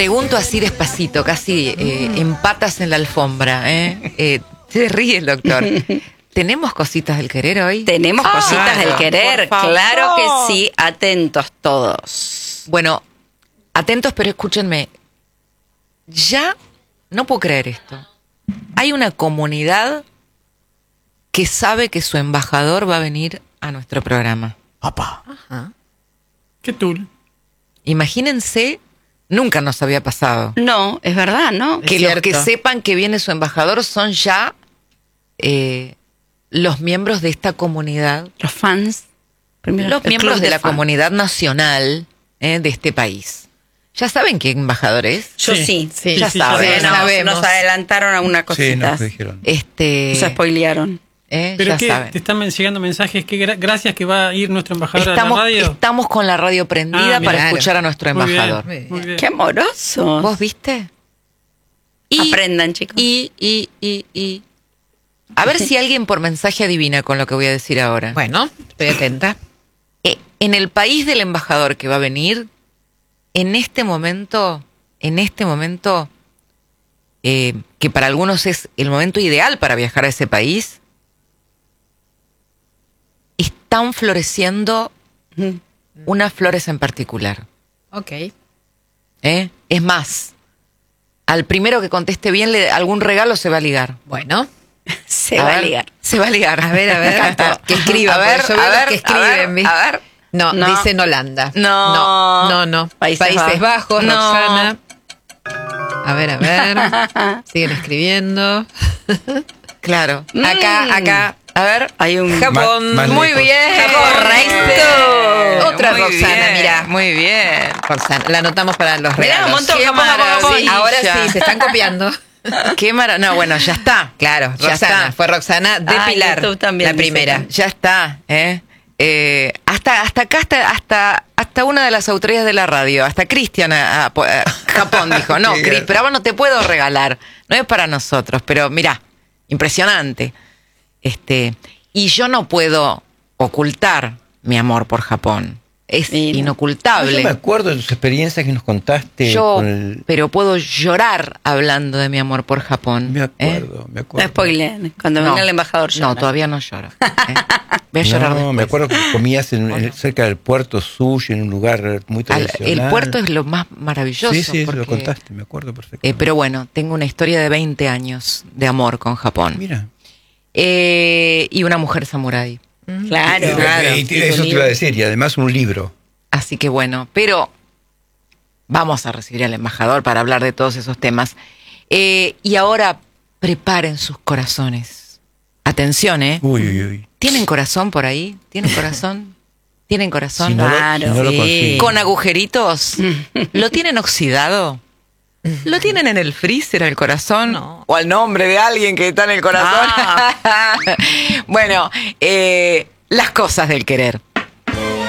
pregunto así despacito, casi en patas en la alfombra. Se ríe el doctor. ¿Tenemos cositas del querer hoy? Tenemos cositas del querer, claro que sí. Atentos todos. Bueno, atentos, pero escúchenme. Ya no puedo creer esto. Hay una comunidad que sabe que su embajador va a venir a nuestro programa. Papá. Ajá. ¿Qué tul? Imagínense, nunca nos había pasado. No, es verdad, ¿no? Que los que sepan que viene su embajador son ya los miembros de esta comunidad. Los fans. Primero, Los miembros de la comunidad nacional de este país. ¿Ya saben qué embajador es? Yo sí. Ya saben. Nos adelantaron a una cosita. Sí, nos dijeron. Nos spoilearon. ¿Pero ya qué? saben. ¿Te están llegando mensajes? Que gracias que va a ir nuestro embajador a la radio. Estamos con la radio prendida para escuchar a nuestro embajador. Muy bien. Qué amoroso. ¿Vos viste? Aprendan, chicos. Y. A ver si alguien por mensaje adivina con lo que voy a decir ahora. Bueno, estoy atenta. En el país del embajador que va a venir, en este momento, que para algunos es el momento ideal para viajar a ese país, están floreciendo unas flores en particular. Ok. Es más, al primero que conteste bien, algún regalo se va a ligar. Bueno. Se va a ligar. Se va a ligar. A ver. Que escriba. A ver, yo veo los que escriben. ¿viste? A ver. No, dicen Holanda. No. Países Bajos, No. Roxana. A ver. Siguen escribiendo. Claro. Acá. A ver. Hay un Japón. Más Muy lejos. bien. Correcto. Otra Muy Roxana, bien, mirá. Muy bien. Roxana, la anotamos para los Mirá, regalos. un montón. Qué Japón. maravilla. Ahora sí, se están copiando. Qué maravilla. No, bueno, ya está. Claro, Ya Roxana. está. Fue Roxana de Ah, Pilar. YouTube también, la dice primera. acá. Ya está. Hasta acá, hasta una de las autoridades de la radio, hasta Cristian Japón dijo, no, Cris, pero ahora no te puedo regalar. No es para nosotros, pero mirá, impresionante. Y yo no puedo ocultar mi amor por Japón. Es Mira. inocultable. Yo me acuerdo de tus experiencias que nos contaste. Pero puedo llorar hablando de mi amor por Japón. Me acuerdo. No spoileen. Cuando venga el embajador llora. No, todavía no lloro. Voy a llorar No, después. me acuerdo que comías cerca del puerto sushi, en un lugar muy tradicional. El puerto es lo más maravilloso. Sí, porque, lo contaste, me acuerdo perfectamente. pero bueno, tengo una historia de 20 años de amor con Japón. Mira. Y una mujer samurái. Claro. Eso te iba a decir, y además un libro. Así que bueno, pero vamos a recibir al embajador para hablar de todos esos temas. Y ahora preparen sus corazones. Atención, Uy. ¿Tienen corazón por ahí? ¿Tienen corazón? ¿Tienen corazón? Si no lo- Claro. si no lo Sí. consigo. ¿Con agujeritos? ¿Lo tienen oxidado? ¿Lo tienen en el freezer el corazón? No. ¿O al nombre de alguien que está en el corazón? Bueno, las cosas del querer.